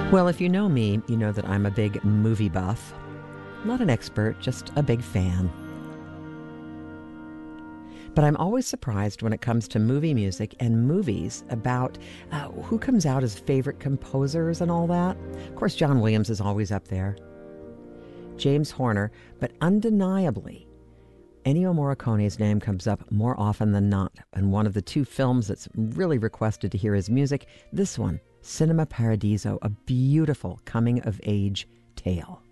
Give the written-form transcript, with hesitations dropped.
Well, if you know me, you know that I'm a big movie buff. Not an expert, just a big fan. But I'm always surprised when it comes to movie music and movies about who comes out as favorite composers and all that. Of course, John Williams is always up there. James Horner, but undeniably, Ennio Morricone's name comes up more often than not. And one of the two films that's really requested to hear his music, this one, Cinema Paradiso, a beautiful coming-of-age tale.